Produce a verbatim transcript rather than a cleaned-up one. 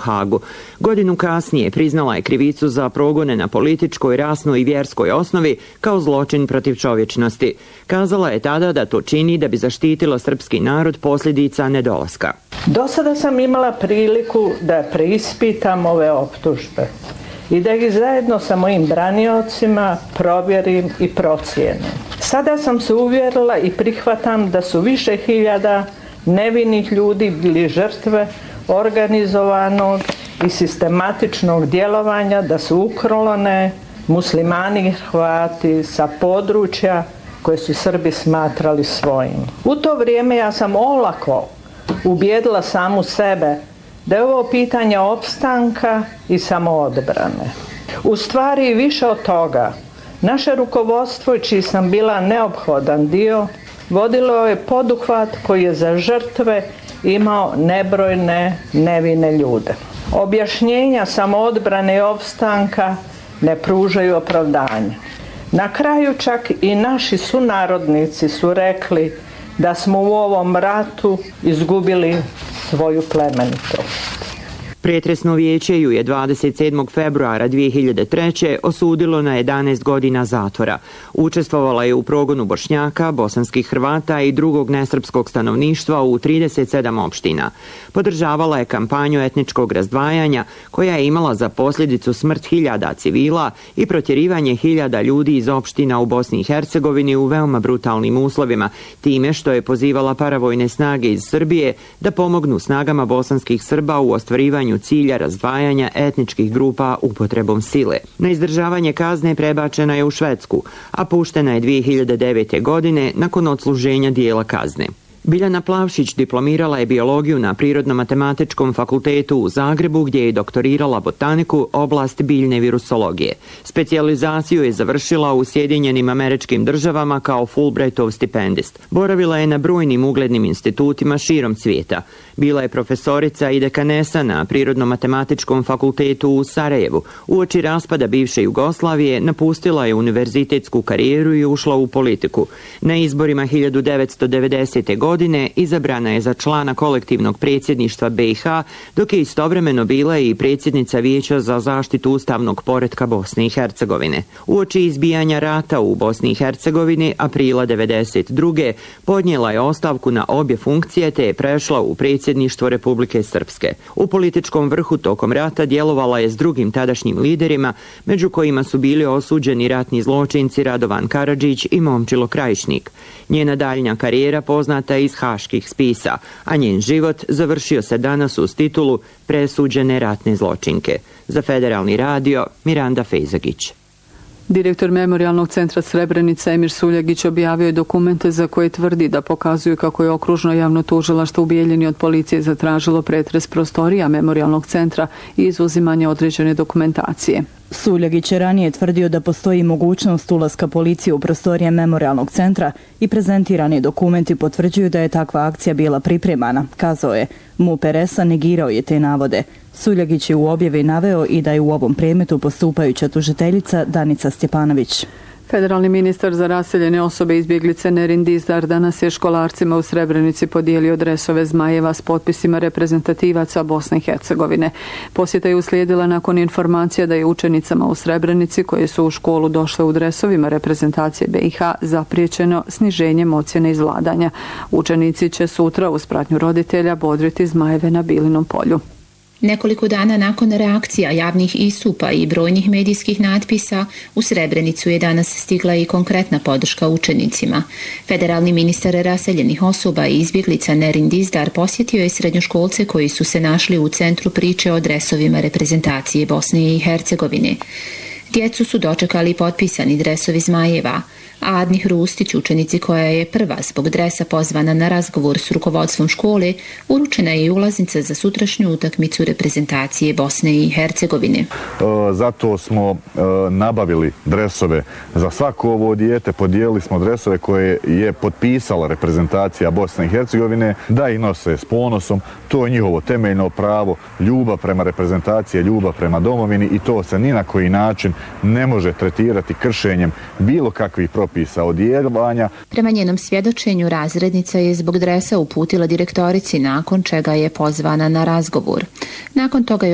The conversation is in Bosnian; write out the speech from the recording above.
Hagu. Godinu kasnije priznala je krivicu za progone na političkoj, rasnoj i vjerskoj osnovi kao zločin protiv čovječnosti. Kazala je tada da to čini da bi zaštitila srpski narod posljedica nedolaska. Do sada sam imala priliku da preispitam ove optužbe i da ih zajedno sa mojim braniocima provjerim i procijenim. Sada sam se uvjerila i prihvatam da su više hiljada nevinih ljudi bili žrtve organizovanog i sistematičnog djelovanja, da su ukrolone muslimani i Hrvati sa područja koje su Srbi smatrali svojim. U to vrijeme ja sam olako ubijedila samu sebe da je ovo pitanje opstanka i samoodbrane. U stvari više od toga, naše rukovodstvo, čiji sam bila neophodan dio, vodilo je poduhvat koji je za žrtve imao nebrojne nevine ljude. Objašnjenja samoodbrane i opstanka ne pružaju opravdanja. Na kraju čak i naši sunarodnici su rekli da smo u ovom ratu izgubili svoju plemenitost. Pretresno vijeće ju je dvadeset sedmog februara dvije hiljade treće. osudilo na jedanaest godina zatvora. Učestvovala je u progonu Bošnjaka, bosanskih Hrvata i drugog nesrpskog stanovništva u trideset sedam opština. Podržavala je kampanju etničkog razdvajanja koja je imala za posljedicu smrt hiljada civila i protjerivanje hiljada ljudi iz opština u Bosni i Hercegovini u veoma brutalnim uslovima, time što je pozivala paravojne snage iz Srbije da pomognu snagama bosanskih Srba u ostvarivanju cilja razdvajanja etničkih grupa upotrebom sile. Na izdržavanje kazne prebačena je u Švedsku, a puštena je dvije hiljade devete. godine nakon odsluženja dijela kazne. Biljana Plavšić diplomirala je biologiju na Prirodno-matematičkom fakultetu u Zagrebu, gdje je doktorirala botaniku, oblast biljne virusologije. Specijalizaciju je završila u Sjedinjenim Američkim Državama kao Fulbrightov stipendist. Boravila je na brojnim uglednim institutima širom svijeta. Bila je profesorica i dekanesa na Prirodno-matematičkom fakultetu u Sarajevu. Uoči raspada bivše Jugoslavije napustila je univerzitetsku karijeru i ušla u politiku. Na izborima hiljadu devetsto devedesete. godine izabrana je za člana kolektivnog predsjedništva B i H, dok je istovremeno bila i predsjednica Vijeća za zaštitu ustavnog poretka Bosne i Hercegovine. Uoči izbijanja rata u Bosni i Hercegovini aprila devedeset druge. podnijela je ostavku na obje funkcije te je prešla u predsjedništvo Republike Srpske. U političkom vrhu tokom rata djelovala je s drugim tadašnjim liderima, među kojima su bili osuđeni ratni zločinci Radovan Karadžić i Momčilo Krajišnik. Njena daljnja karijera poznata je iz haških spisa, a njen život završio se danas uz titulu Presuđene ratne zločinke. Za Federalni radio, Miranda Fejzagić. Direktor Memorijalnog centra Srebrenica Emir Suljagić objavio je dokumente za koje tvrdi da pokazuju kako je okružno javno tužilaštvo u Bijeljini od policije zatražilo pretres prostorija Memorijalnog centra i izuzimanje određene dokumentacije. Suljagić je ranije tvrdio da postoji mogućnost ulaska policije u prostorije Memorijalnog centra i prezentirani dokumenti potvrđuju da je takva akcija bila pripremana, kazao je. M U P R S A negirao je te navode. Suljagić je u objavi naveo i da je u ovom predmetu postupajuća tužiteljica Danica Stjepanović. Federalni ministar za raseljene osobe izbjeglice Nerin Dizdar danas je školarcima u Srebrenici podijelio dresove zmajeva s potpisima reprezentativaca Bosne i Hercegovine. Posjeta je uslijedila nakon informacija da je učenicama u Srebrenici koje su u školu došle u dresovima reprezentacije B i H zapriječeno sniženjem ocjene iz vladanja. Učenici će sutra uz pratnju roditelja bodriti zmajeve na Bilinom polju. Nekoliko dana nakon reakcija javnih istupa i brojnih medijskih natpisa, u Srebrenicu je danas stigla i konkretna podrška učenicima. Federalni ministar raseljenih osoba i izbjeglica Nerin Dizdar posjetio je srednjoškolce koji su se našli u centru priče o dresovima reprezentacije Bosne i Hercegovine. Djecu su dočekali potpisani dresovi zmajeva, a Adni Hrustić, učenici koja je prva zbog dresa pozvana na razgovor s rukovodstvom škole, uručena je i ulaznica za sutrašnju utakmicu reprezentacije Bosne i Hercegovine. Zato smo nabavili dresove za svako ovo dijete, podijelili smo dresove koje je potpisala reprezentacija Bosne i Hercegovine, da ih nose s ponosom. To je njihovo temeljno pravo, ljubav prema reprezentaciji, ljubav prema domovini i to se ni na koji način ne može tretirati kršenjem bilo kakvih propisa odjeljavanja. Prema njenom svjedočenju, razrednica je zbog dresa uputila direktorici, nakon čega je pozvana na razgovor. Nakon toga je